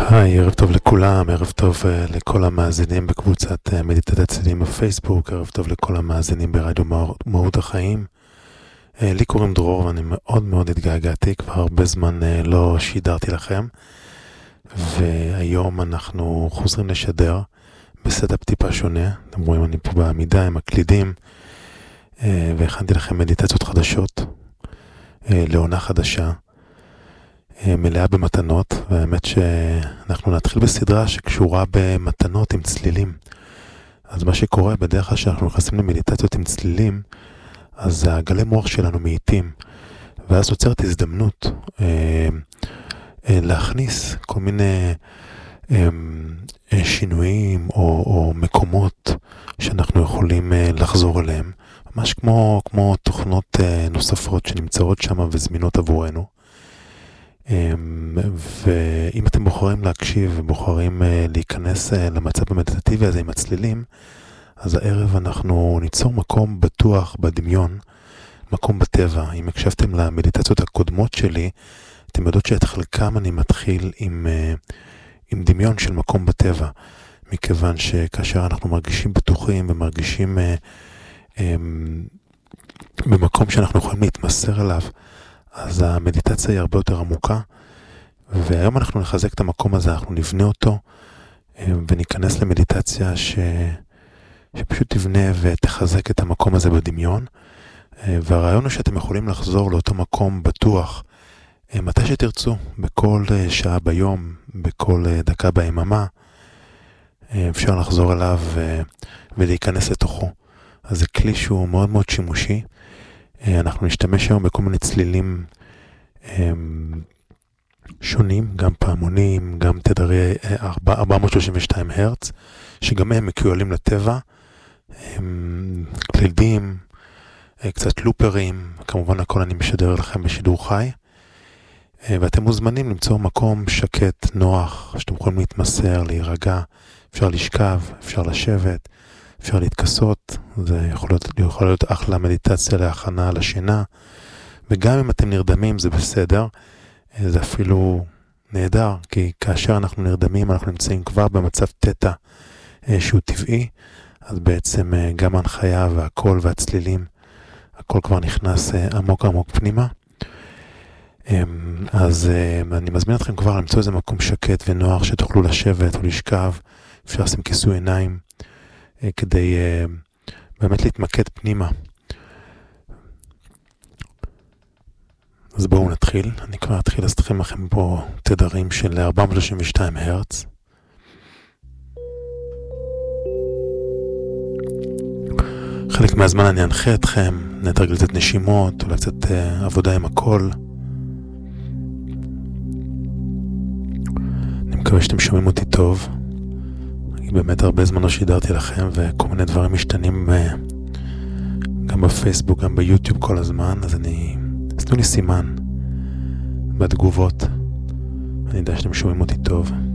היי, ערב טוב לכולם, ערב טוב לכל המאזינים בקבוצת מדיטציית צלילים בפייסבוק, ערב טוב לכל המאזינים ברדיו מהות החיים. לי קוראים דרור ואני מאוד מאוד התגעגעתי, כבר הרבה זמן לא שידרתי לכם, והיום אנחנו חוזרים לשדר בסטאפ טיפה שונה. אתם רואים, אני פה בעמידה עם הקלידים, והכנתי לכם מדיטציות חדשות לעונה חדשה, מלאה במתנות, והאמת שאנחנו נתחיל בסדרה שקשורה במתנות עם צלילים. אז מה שקורה בדרך כלל שאנחנו נכנסים למדיטציות עם צלילים, אז הגלי מוח שלנו מאיטים, ואז נוצרת הזדמנות להכניס כל מיני שינויים או מקומות שאנחנו יכולים לחזור אליהם, ממש כמו תוכנות נוספות שנמצאות שם וזמינות עבורנו. ואם אתם בוחרים להקשיב ובוחרים להיכנס למצב המדיטטיבי הזה עם הצלילים, אז הערב אנחנו ניצור מקום בטוח בדמיון, מקום בטבע. אם הקשבתם למדיטציות הקודמות שלי, אתם יודעות שאת חלקם אני מתחיל עם דמיון של מקום בטבע, מכיוון שכאשר אנחנו מרגישים בטוחים ומרגישים במקום שאנחנו יכולים להתמסר אליו, אז המדיטציה היא הרבה יותר עמוקה, והיום אנחנו נחזק את המקום הזה, אנחנו נבנה אותו, וניכנס למדיטציה שפשוט תבנה ותחזק את המקום הזה בדמיון, והרעיון הוא שאתם יכולים לחזור לאותו מקום בטוח, מתי שתרצו, בכל שעה ביום, בכל דקה ביממה, אפשר לחזור אליו ולהיכנס לתוכו. אז זה כלי שהוא מאוד מאוד שימושי, אנחנו נשתמש היום בכל מיני צלילים שונים, גם פעמונים, גם תדרי 432 הרץ, שגם הם מקוילים לטבע, קלידים, קצת לופרים, כמובן הכל אני משדר לכם בשידור חי, ואתם מוזמנים למצוא מקום שקט, נוח, שאתם יכולים להתמסר, להירגע, אפשר לשכב, אפשר לשבת, אפשר להתכסות, זה יכול להיות אחלה מדיטציה להכנה לשינה, וגם אם אתם נרדמים זה בסדר, זה אפילו נהדר, כי כאשר אנחנו נרדמים אנחנו נמצאים כבר במצב תטא שהוא טבעי, אז בעצם גם ההנחיה והקול והצלילים, הכל כבר נכנס עמוק עמוק פנימה. אז אני מזמין אתכם כבר למצוא איזה מקום שקט ונוח שתוכלו לשבת או לשכב, אפשר לשים כיסוי עיניים, כדי באמת להתמקד פנימה. אז בואו נתחיל. אני כבר אתחיל להסתכל לכם פה תדרים של 432 הרץ. חלק מהזמן אני אנחה אתכם, נתרגל קצת נשימות, אולי קצת עבודה עם הקול. אני מקווה שאתם שומעים אותי טוב. באמת הרבה זמן לא שידרתי לכם, וכל מיני דברים משתנים גם בפייסבוק, גם ביוטיוב כל הזמן, אז תנו לי סימן בתגובות, אני יודע שאתם שומעים אותי טוב.